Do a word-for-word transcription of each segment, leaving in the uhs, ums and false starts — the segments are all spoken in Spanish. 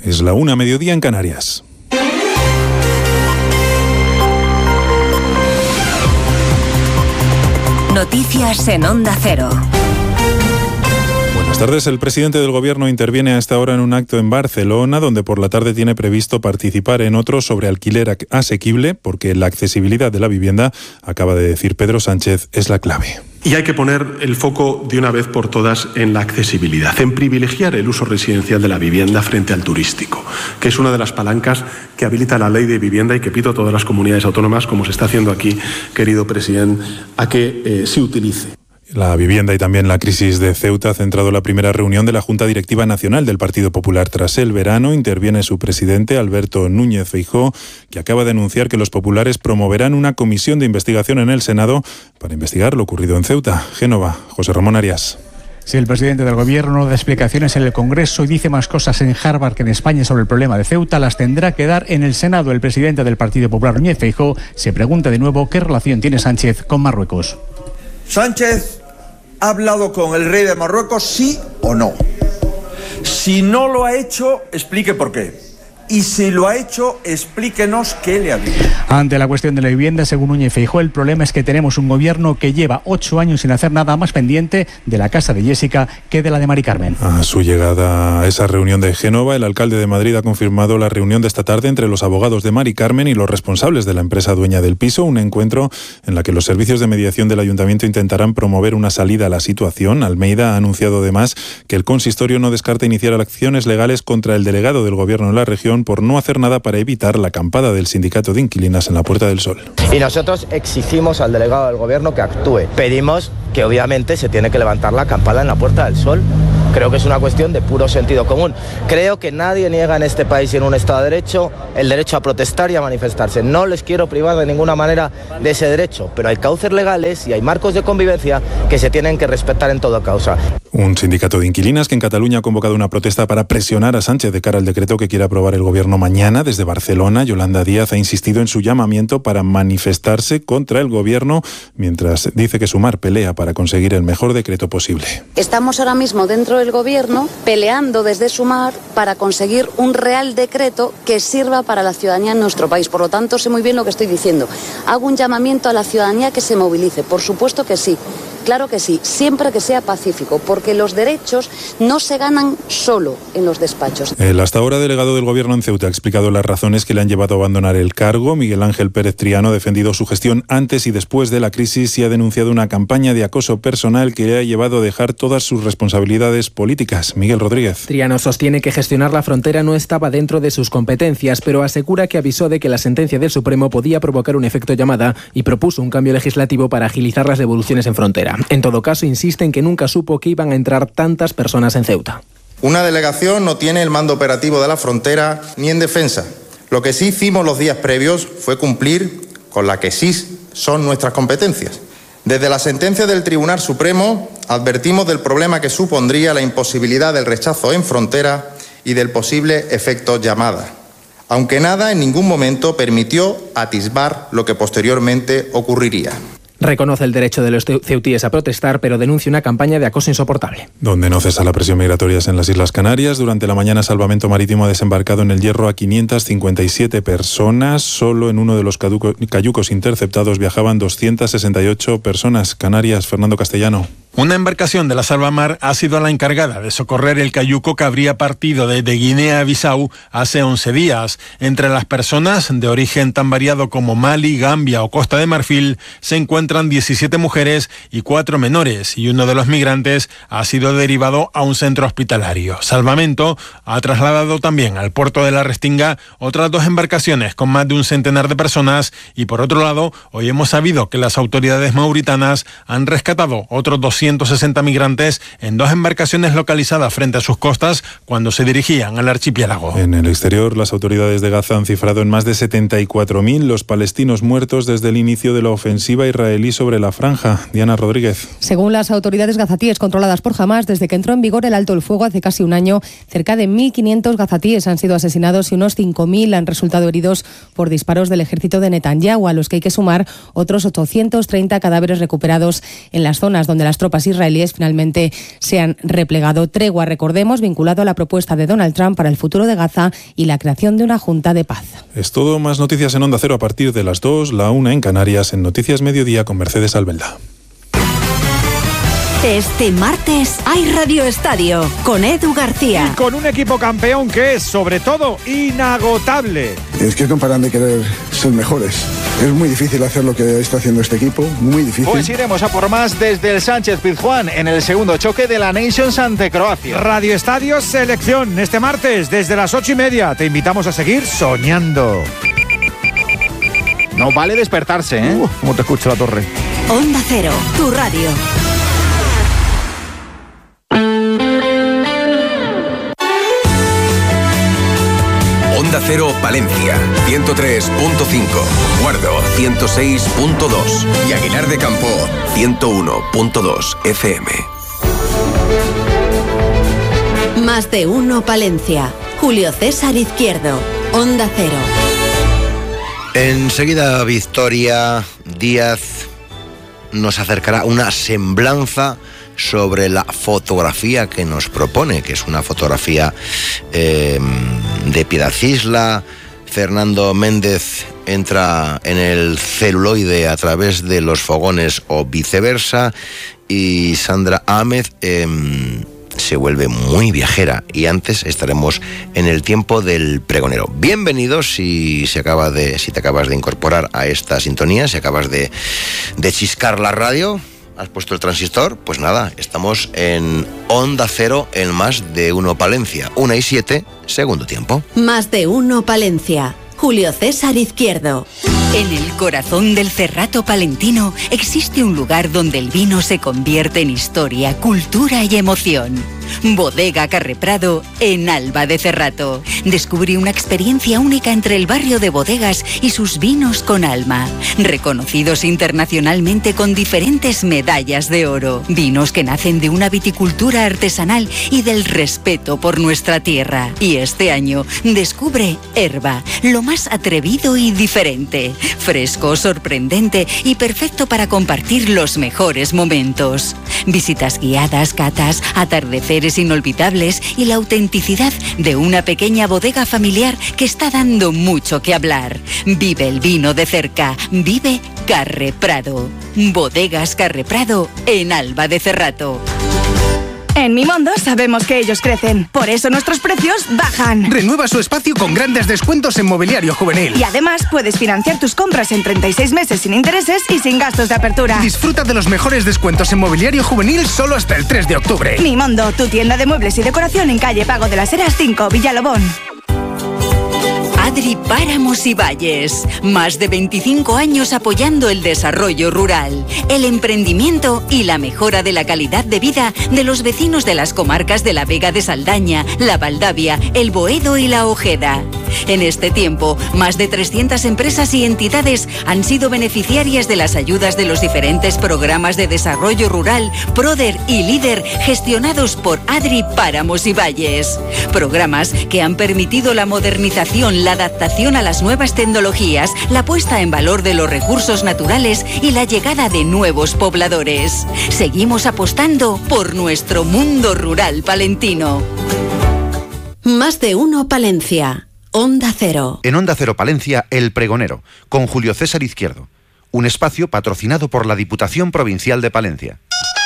Es la una, mediodía en Canarias. Noticias en Onda Cero. Buenas tardes. El presidente del Gobierno interviene a esta hora en un acto en Barcelona, donde por la tarde tiene previsto participar en otro sobre alquiler asequible, porque la accesibilidad de la vivienda, acaba de decir Pedro Sánchez, es la clave. Y hay que poner el foco de una vez por todas en la accesibilidad, en privilegiar el uso residencial de la vivienda frente al turístico, que es una de las palancas que habilita la ley de vivienda y que pido a todas las comunidades autónomas, como se está haciendo aquí, querido presidente, a que eh, se utilice. La vivienda y también la crisis de Ceuta ha centrado la primera reunión de la Junta Directiva Nacional del Partido Popular. Tras el verano, interviene su presidente, Alberto Núñez Feijóo, que acaba de anunciar que los populares promoverán una comisión de investigación en el Senado para investigar lo ocurrido en Ceuta. Génova, José Ramón Arias. Si el presidente del Gobierno no da explicaciones en el Congreso y dice más cosas en Harvard que en España sobre el problema de Ceuta, las tendrá que dar en el Senado. El presidente del Partido Popular, Núñez Feijóo, se pregunta de nuevo qué relación tiene Sánchez con Marruecos. Sánchez ha hablado con el rey de Marruecos, ¿sí o no? Si no lo ha hecho, explique por qué. Y si lo ha hecho, explíquenos qué le ha dicho. Ante la cuestión de la vivienda, según Núñez Feijóo, el problema es que tenemos un gobierno que lleva ocho años sin hacer nada, más pendiente de la casa de Jessica que de la de Mari Carmen. A su llegada a esa reunión de Génova, el alcalde de Madrid ha confirmado la reunión de esta tarde entre los abogados de Mari Carmen y los responsables de la empresa dueña del piso, un encuentro en la que los servicios de mediación del ayuntamiento intentarán promover una salida a la situación. Almeida ha anunciado además que el consistorio no descarta iniciar acciones legales contra el delegado del gobierno en la región por no hacer nada para evitar la acampada del sindicato de inquilinas en la Puerta del Sol. Y nosotros exigimos al delegado del gobierno que actúe. Pedimos que obviamente se tiene que levantar la acampada en la Puerta del Sol. Creo que es una cuestión de puro sentido común. Creo que nadie niega en este país y en un Estado de Derecho el derecho a protestar y a manifestarse. No les quiero privar de ninguna manera de ese derecho, pero hay cauces legales y hay marcos de convivencia que se tienen que respetar en toda causa. Un sindicato de inquilinas que en Cataluña ha convocado una protesta para presionar a Sánchez de cara al decreto que quiere aprobar el gobierno mañana. Desde Barcelona, Yolanda Díaz ha insistido en su llamamiento para manifestarse contra el gobierno, mientras dice que Sumar pelea para conseguir el mejor decreto posible. Estamos ahora mismo dentro del gobierno peleando desde Sumar para conseguir un real decreto que sirva para la ciudadanía en nuestro país. Por lo tanto, sé muy bien lo que estoy diciendo. Hago un llamamiento a la ciudadanía que se movilice. Por supuesto que sí. Claro que sí, siempre que sea pacífico, porque los derechos no se ganan solo en los despachos. El hasta ahora delegado del Gobierno en Ceuta ha explicado las razones que le han llevado a abandonar el cargo. Miguel Ángel Pérez Triano ha defendido su gestión antes y después de la crisis y ha denunciado una campaña de acoso personal que le ha llevado a dejar todas sus responsabilidades políticas. Miguel Rodríguez. Triano sostiene que gestionar la frontera no estaba dentro de sus competencias, pero asegura que avisó de que la sentencia del Supremo podía provocar un efecto llamada y propuso un cambio legislativo para agilizar las devoluciones en frontera. En todo caso, insiste en que nunca supo que iban a entrar tantas personas en Ceuta. Una delegación no tiene el mando operativo de la frontera ni en defensa. Lo que sí hicimos los días previos fue cumplir con la que sí son nuestras competencias. Desde la sentencia del Tribunal Supremo advertimos del problema que supondría la imposibilidad del rechazo en frontera y del posible efecto llamada, aunque nada en ningún momento permitió atisbar lo que posteriormente ocurriría. Reconoce el derecho de los ceutíes a protestar, pero denuncia una campaña de acoso insoportable. Donde no cesa la presión migratoria en las Islas Canarias. Durante la mañana, Salvamento Marítimo ha desembarcado en el Hierro a quinientas cincuenta y siete personas. Solo en uno de los cayucos interceptados viajaban doscientas sesenta y ocho personas. Canarias, Fernando Castellano. Una embarcación de la Salvamar ha sido la encargada de socorrer el cayuco que habría partido desde Guinea-Bissau hace once días. Entre las personas de origen tan variado como Mali, Gambia o Costa de Marfil se encuentran diecisiete mujeres y cuatro menores, y uno de los migrantes ha sido derivado a un centro hospitalario. Salvamento ha trasladado también al puerto de la Restinga otras dos embarcaciones con más de un centenar de personas, y por otro lado, hoy hemos sabido que las autoridades mauritanas han rescatado otros doscientos sesenta migrantes en dos embarcaciones localizadas frente a sus costas cuando se dirigían al archipiélago. En el exterior, las autoridades de Gaza han cifrado en más de setenta y cuatro mil los palestinos muertos desde el inicio de la ofensiva israelí sobre la franja. Diana Rodríguez. Según las autoridades gazatíes controladas por Hamás, desde que entró en vigor el alto el fuego hace casi un año, cerca de mil quinientos gazatíes han sido asesinados y unos cinco mil han resultado heridos por disparos del ejército de Netanyahu, a los que hay que sumar otros ochocientos treinta cadáveres recuperados en las zonas donde las tropas tropas israelíes finalmente se han replegado. Tregua, recordemos, vinculado a la propuesta de Donald Trump para el futuro de Gaza y la creación de una junta de paz. Es todo, más noticias en Onda Cero a partir de las dos, la una en Canarias, en Noticias Mediodía con Mercedes Albelda. Este martes hay Radio Estadio con Edu García. Y con un equipo campeón que es, sobre todo, inagotable. Es que no paran de querer ser mejores. Es muy difícil hacer lo que está haciendo este equipo, muy difícil. Pues iremos a por más desde el Sánchez Pizjuán en el segundo choque de la Nations ante Croacia. Radio Estadio Selección, este martes desde las ocho y media. Te invitamos a seguir soñando. No vale despertarse, ¿eh? Uh, ¿Cómo te escucho la torre? Onda Cero, tu radio. Onda Cero Palencia, ciento tres punto cinco, Guardo, ciento seis punto dos y Aguilar de Campo, ciento uno punto dos F M. Más de uno Palencia. Julio César Izquierdo, Onda Cero. Enseguida Victoria Díaz nos acercará una semblanza sobre la fotografía que nos propone, que es una fotografía eh, de Piedad Cisla. Fernando Méndez entra en el celuloide a través de los fogones o viceversa, y Sandra Ahmed eh, se vuelve muy viajera, y antes estaremos en el tiempo del pregonero. Bienvenidos si, se acaba de, si te acabas de incorporar a esta sintonía, si acabas de, de chiscar la radio. ¿Has puesto el transistor? Pues nada, estamos en Onda Cero en Más de Uno Palencia. Una y siete, segundo tiempo. Más de Uno Palencia. Julio César Izquierdo. En el corazón del Cerrato palentino existe un lugar donde el vino se convierte en historia, cultura y emoción. Bodega Carreprado en Alba de Cerrato. Descubrí una experiencia única entre el barrio de bodegas y sus vinos con alma, reconocidos internacionalmente con diferentes medallas de oro. Vinos que nacen de una viticultura artesanal y del respeto por nuestra tierra. Y este año descubre Herba, lo más atrevido y diferente, fresco, sorprendente y perfecto para compartir los mejores momentos. Visitas guiadas, catas, atardeceres inolvidables y la autenticidad de una pequeña bodega familiar que está dando mucho que hablar. Vive el vino de cerca, vive Carreprado. Bodegas Carreprado en Alba de Cerrato. En Mimondo sabemos que ellos crecen, por eso nuestros precios bajan. Renueva su espacio con grandes descuentos en mobiliario juvenil. Y además puedes financiar tus compras en treinta y seis meses sin intereses y sin gastos de apertura. Disfruta de los mejores descuentos en mobiliario juvenil solo hasta el tres de octubre. Mimondo, tu tienda de muebles y decoración en calle Pago de las Heras cinco, Villalobón. Adri Páramos y Valles. Más de veinticinco años apoyando el desarrollo rural, el emprendimiento y la mejora de la calidad de vida de los vecinos de las comarcas de la Vega de Saldaña, la Valdavia, el Boedo y la Ojeda. En este tiempo, más de trescientas empresas y entidades han sido beneficiarias de las ayudas de los diferentes programas de desarrollo rural, Proder y Líder, gestionados por Adri Páramos y Valles. Programas que han permitido la modernización, la adaptación a las nuevas tecnologías, la puesta en valor de los recursos naturales y la llegada de nuevos pobladores. Seguimos apostando por nuestro mundo rural palentino. Más de Uno Palencia. Onda Cero. En Onda Cero Palencia, El Pregonero, con Julio César Izquierdo. Un espacio patrocinado por la Diputación Provincial de Palencia.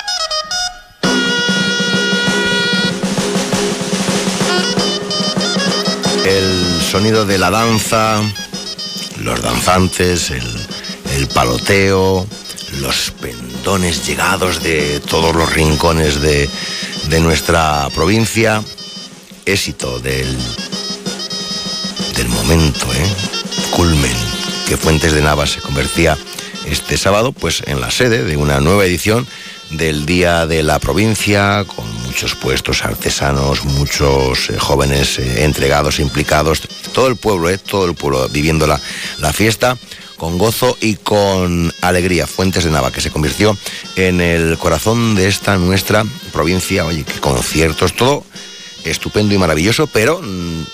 El sonido de la danza, los danzantes, el, el paloteo, los pendones llegados de todos los rincones de, de nuestra provincia. Éxito del, del momento, ¿eh? Culmen, que Fuentes de Navas se convertía este sábado pues en la sede de una nueva edición del Día de la Provincia, con muchos puestos artesanos, muchos eh, jóvenes eh, entregados, implicados, todo el pueblo, eh, todo el pueblo viviendo la, la fiesta con gozo y con alegría. Fuentes de Nava, que se convirtió en el corazón de esta nuestra provincia. Oye, qué conciertos, todo estupendo y maravilloso, pero mmm,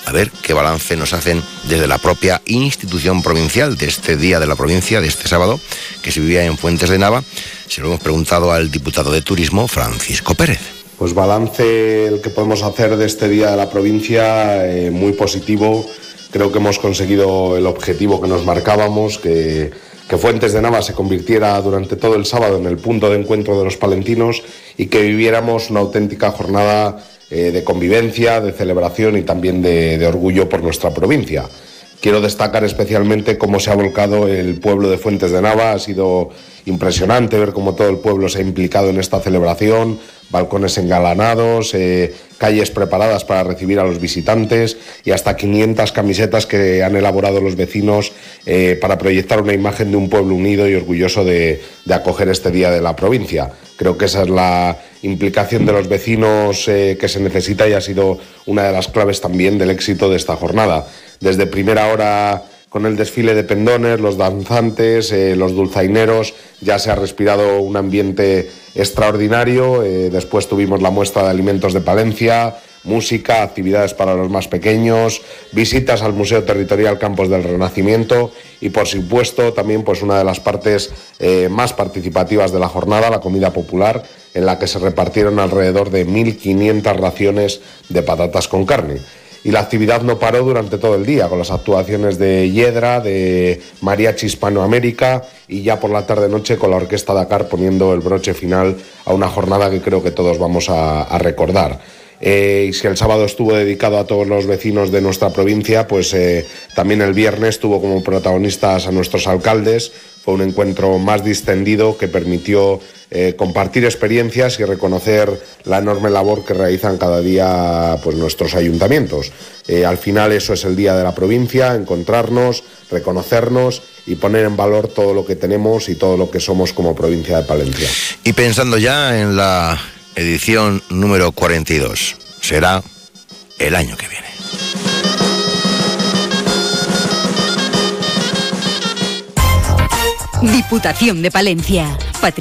a ver qué balance nos hacen desde la propia institución provincial de este Día de la Provincia, de este sábado, que se vivía en Fuentes de Nava. Se lo hemos preguntado al diputado de Turismo, Francisco Pérez. Pues balance el que podemos hacer de este Día de la Provincia, eh, muy positivo. Creo que hemos conseguido el objetivo que nos marcábamos, que, que Fuentes de Nava se convirtiera durante todo el sábado en el punto de encuentro de los palentinos y que viviéramos una auténtica jornada eh, de convivencia, de celebración y también de, de orgullo por nuestra provincia. Quiero destacar especialmente cómo se ha volcado el pueblo de Fuentes de Nava. Ha sido impresionante ver cómo todo el pueblo se ha implicado en esta celebración, balcones engalanados, eh, calles preparadas para recibir a los visitantes y hasta quinientas camisetas que han elaborado los vecinos eh, para proyectar una imagen de un pueblo unido y orgulloso de, de acoger este Día de la Provincia. Creo que esa es la implicación de los vecinos eh, que se necesita y ha sido una de las claves también del éxito de esta jornada. Desde primera hora, con el desfile de pendones, los danzantes, eh, los dulzaineros, ya se ha respirado un ambiente extraordinario. Eh, después tuvimos la muestra de alimentos de Palencia, música, actividades para los más pequeños, visitas al Museo Territorial Campos del Renacimiento y, por supuesto, también pues una de las partes eh, más participativas de la jornada, la comida popular, en la que se repartieron alrededor de mil quinientas raciones de patatas con carne. Y la actividad no paró durante todo el día, con las actuaciones de Hiedra, de Mariachi Hispanoamérica y ya por la tarde-noche con la Orquesta Dakar poniendo el broche final a una jornada que creo que todos vamos a, a recordar. Eh, y si el sábado estuvo dedicado a todos los vecinos de nuestra provincia, pues eh, también el viernes tuvo como protagonistas a nuestros alcaldes. Fue un encuentro más distendido que permitió eh, compartir experiencias y reconocer la enorme labor que realizan cada día pues, nuestros ayuntamientos. Eh, al final eso es el Día de la Provincia, encontrarnos, reconocernos y poner en valor todo lo que tenemos y todo lo que somos como provincia de Palencia. Y pensando ya en la edición número cuarenta y dos, será el año que viene. Diputación de Palencia. Patrimonio